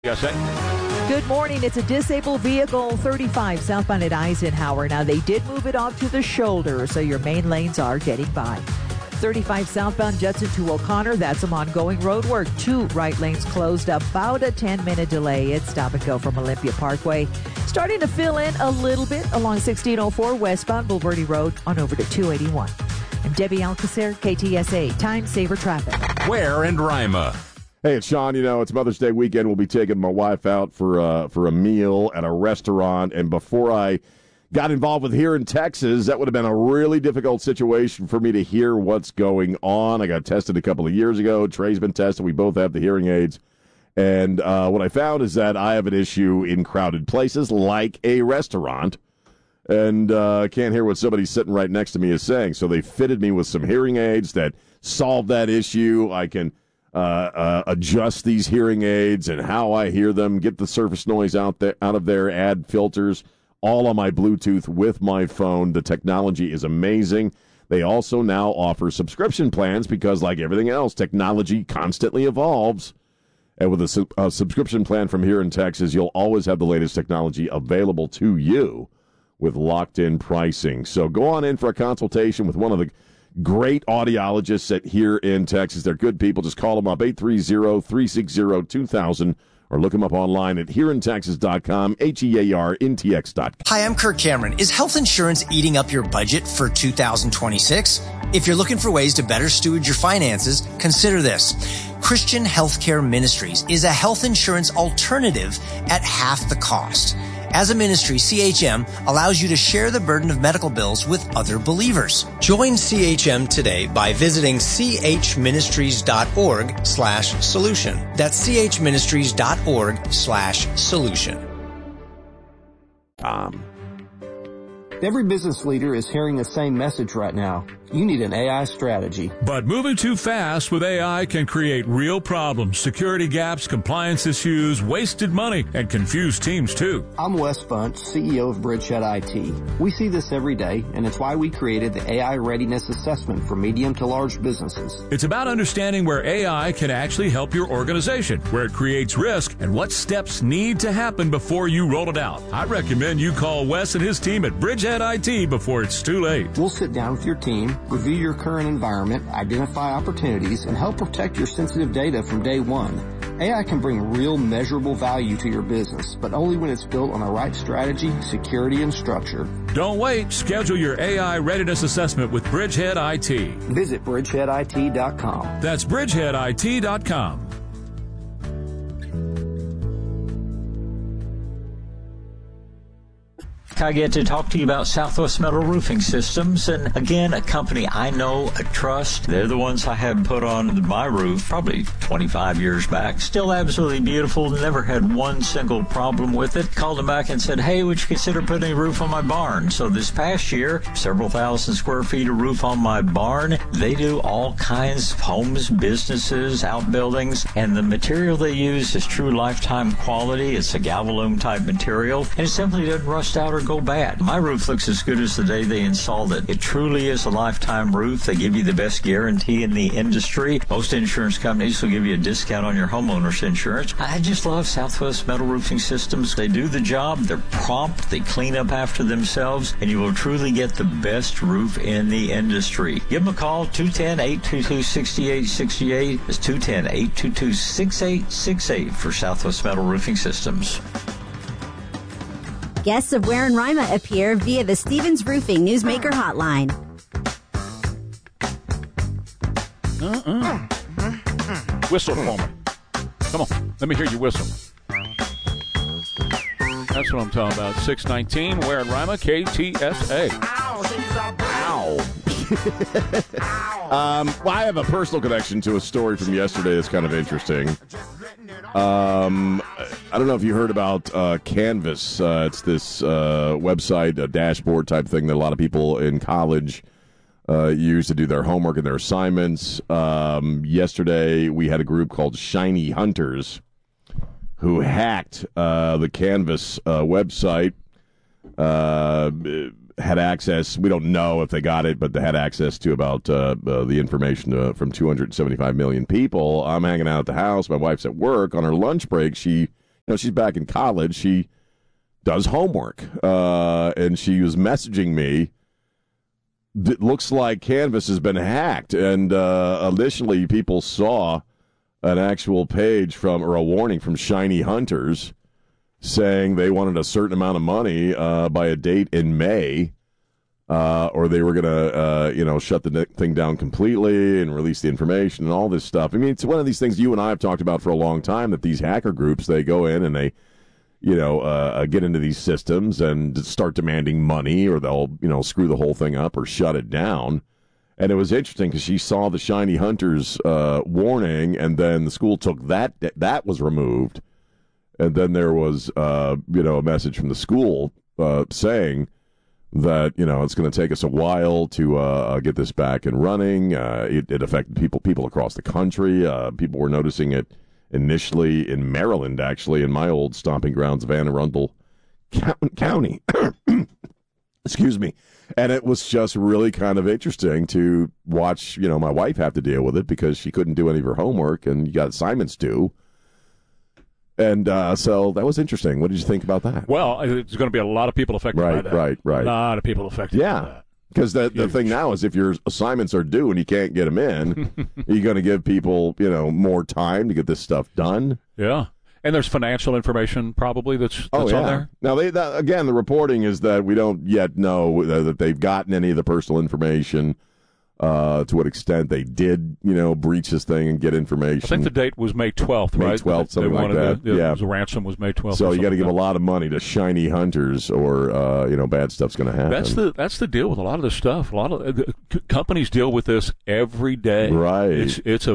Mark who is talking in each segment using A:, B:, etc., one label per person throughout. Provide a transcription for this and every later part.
A: You got that?
B: Good morning. It's a disabled vehicle, 35 southbound at Eisenhower. Now, they did move it off to the shoulder, so your main lanes are getting by. 35 southbound Judson to O'Connor. That's some ongoing road work. 2 right lanes closed, about a 10-minute delay. It's stop and go from Olympia Parkway. Starting to fill in a little bit along 1604 westbound Bulverde Road on over to 281. I'm Debbie Alcacer, KTSA, Time Saver Traffic.
A: Ware and Rima.
C: Hey, it's Sean. You know, it's Mother's Day weekend. We'll be taking my wife out for a meal at a restaurant. And before I got involved with Here in Texas, that would have been a really difficult situation for me to hear what's going on. I got tested a couple of years ago. Trey's been tested. We both have the hearing aids. And what I found is that I have an issue in crowded places like a restaurant. And can't hear what somebody sitting right next to me is saying. So they fitted me with some hearing aids that solve that issue. I can adjust these hearing aids and how I hear them, get the surface noise out of there, add filters, all on my Bluetooth with my phone. The technology is amazing. They also now offer subscription plans because, like everything else, technology constantly evolves. And with a subscription plan from Here in Texas, you'll always have the latest technology available to you with locked-in pricing. So go on in for a consultation with one of the great audiologists at Here in Texas. They're good people. Just call them up, 830-360-2000, or look them up online at hereintexas.com, HEARNTX.com.
D: Hi, I'm Kirk Cameron. Is health insurance eating up your budget for 2026? If you're looking for ways to better steward your finances, consider this. Christian Healthcare Ministries is a health insurance alternative at half the cost. As a ministry, CHM allows you to share the burden of medical bills with other believers. Join CHM today by visiting chministries.org/solution. That's chministries.org/solution.
E: Every business leader is hearing the same message right now. You need an AI strategy.
F: But moving too fast with AI can create real problems, security gaps, compliance issues, wasted money, and confused teams too.
E: I'm Wes Bunch, CEO of Bridgehead IT. We see this every day, and it's why we created the AI Readiness Assessment for medium to large businesses.
F: It's about understanding where AI can actually help your organization, where it creates risk, and what steps need to happen before you roll it out. I recommend you call Wes and his team at Bridgehead IT before it's too late.
E: We'll sit down with your team, review your current environment, identify opportunities, and help protect your sensitive data from day one. AI can bring real measurable value to your business, but only when it's built on the right strategy, security, and structure.
F: Don't wait. Schedule your AI readiness assessment with Bridgehead IT.
E: Visit bridgeheadit.com.
F: That's bridgeheadit.com.
G: I get to talk to you about Southwest Metal Roofing Systems, and again, a company I know, I trust. They're the ones I had put on my roof probably 25 years back. Still absolutely beautiful, never had one single problem with it. Called them back and said, hey, would you consider putting a roof on my barn? So this past year, several thousand square feet of roof on my barn. They do all kinds of homes, businesses, outbuildings, and the material they use is true lifetime quality. It's a Galvalume type material, and it simply doesn't rust out or go bad. My roof looks as good as the day they installed it. It truly is a lifetime roof. They give you the best guarantee in the industry. Most insurance companies will give you a discount on your homeowner's insurance. I just love Southwest Metal Roofing Systems. They do the job. They're prompt. They clean up after themselves, and you will truly get the best roof in the industry. Give them a call, 210-822-6868. It's 210-822-6868 for Southwest Metal Roofing Systems.
H: Guests of Ware and Rima appear via the Stevens Roofing Newsmaker hotline.
A: Whistle for me. Come on, let me hear you whistle. That's what I'm talking about. 619, Ware and Rima, KTSA.
C: Well, I have a personal connection to a story from yesterday that's kind of interesting. I don't know if you heard about Canvas. It's this website, a dashboard type thing that a lot of people in college use to do their homework and their assignments. Yesterday, we had a group called Shiny Hunters who hacked the Canvas website, had access. We don't know if they got it, but they had access to about the information from 275 million people. I'm hanging out at the house. My wife's at work. On her lunch break, she she's back in college. She does homework, and she was messaging me. It looks like Canvas has been hacked, and initially people saw an actual page or a warning from Shiny Hunters saying they wanted a certain amount of money by a date in May, or they were going to, shut the thing down completely and release the information and all this stuff. I mean, it's one of these things you and I have talked about for a long time, that these hacker groups, they go in and they, get into these systems and start demanding money, or they'll, screw the whole thing up or shut it down. And it was interesting because she saw the Shiny Hunters warning, and then the school took that was removed. And then there was, a message from the school saying that, it's going to take us a while to get this back and running. It affected people across the country. People were noticing it initially in Maryland, actually, in my old stomping grounds of Anne Arundel County. Excuse me. And it was just really kind of interesting to watch, my wife have to deal with it because she couldn't do any of her homework, and you got assignments due. And so that was interesting. What did you think about that?
A: Well, there's going to be a lot of people affected by that.
C: Right.
A: A lot of people affected by that.
C: Because the thing now is, if your assignments are due and you can't get them in, you're going to give people, more time to get this stuff done.
A: Yeah. And there's financial information probably that's on there.
C: Now, again, the reporting is that we don't yet know that they've gotten any of the personal information, to what extent they did, breach this thing and get information.
A: I think the date was May 12th, right?
C: May 12th, something like that.
A: The ransom was May 12th.
C: So you got to give a lot of money to Shiny Hunters, or bad stuff's going to happen.
A: That's the deal with a lot of this stuff. A lot of companies deal with this every day.
C: Right.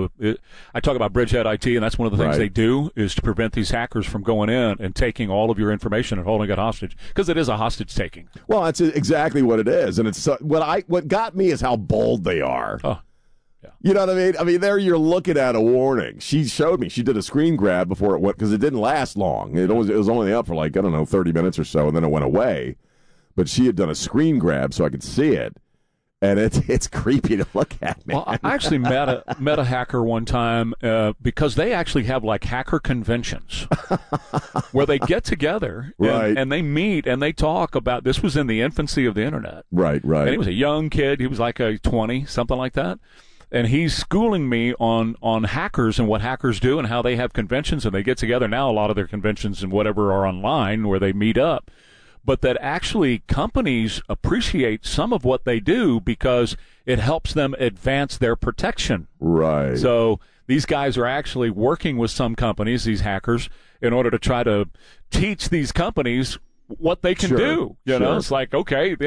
A: I talk about Bridgehead IT, and that's one of the things they do is to prevent these hackers from going in and taking all of your information and holding it hostage, because it is a hostage taking.
C: Well, that's exactly what it is, and it's what got me is how bold they are.
A: Oh, yeah.
C: You know what I mean? I mean, there you're looking at a warning. She showed me. She did a screen grab before it went, because it didn't last long. It was only up for 30 minutes or so, and then it went away. But she had done a screen grab so I could see it, and it's creepy to look at, man.
A: Well, I actually met a hacker one time because they actually have hacker conventions where they get together and they meet and they talk about. This was in the infancy of the internet.
C: Right.
A: And he was a young kid. He was like 20, something like that. And he's schooling me on hackers and what hackers do and how they have conventions, and they get together. Now a lot of their conventions and whatever are online where they meet up. But that actually companies appreciate some of what they do because it helps them advance their protection.
C: Right.
A: So these guys are actually working with some companies, these hackers, in order to try to teach these companies what they can do. You know, it's like, okay,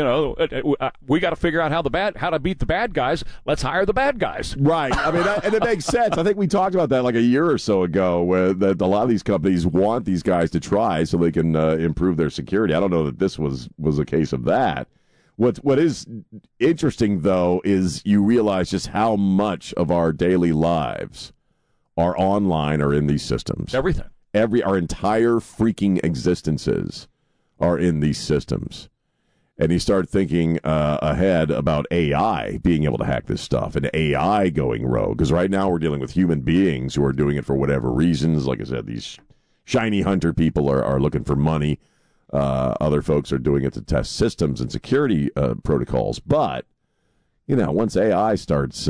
A: we got to figure out how to beat the bad guys. Let's hire the bad guys.
C: Right. I mean, and it makes sense. I think we talked about that a year or so ago, where that a lot of these companies want these guys to try so they can improve their security. I don't know that this was a case of that. What is interesting, though, is you realize just how much of our daily lives are online or in these systems.
A: Everything.
C: Our entire freaking existences are in these systems. And you start thinking ahead about AI being able to hack this stuff and AI going rogue. Because right now we're dealing with human beings who are doing it for whatever reasons. Like I said, these shiny hunter people are looking for money. Other folks are doing it to test systems and security protocols. But, once AI starts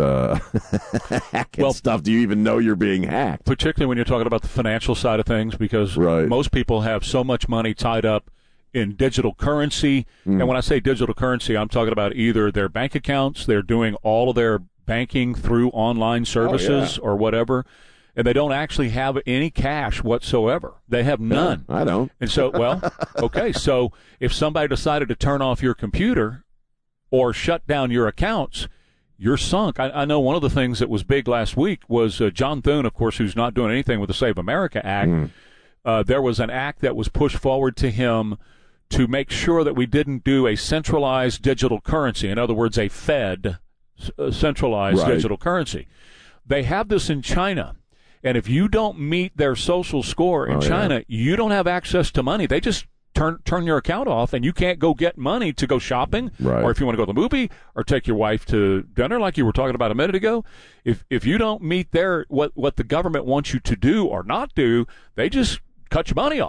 C: hacking stuff, do you even know you're being hacked?
A: Particularly when you're talking about the financial side of things, because most people have so much money tied up in digital currency. And when I say digital currency, I'm talking about either their bank accounts, they're doing all of their banking through online services or whatever, and they don't actually have any cash whatsoever. They have none.
C: I don't.
A: And so, okay, so if somebody decided to turn off your computer or shut down your accounts, you're sunk. I know one of the things that was big last week was John Thune, of course, who's not doing anything with the Save America Act. There was an act that was pushed forward to him to make sure that we didn't do a centralized digital currency. In other words, a Fed centralized digital currency. They have this in China. And if you don't meet their social score in China, you don't have access to money. They just turn your account off, and you can't go get money to go shopping, or if you want to go to the movie, or take your wife to dinner, like you were talking about a minute ago. If you don't meet what the government wants you to do or not do, they just cut your money off.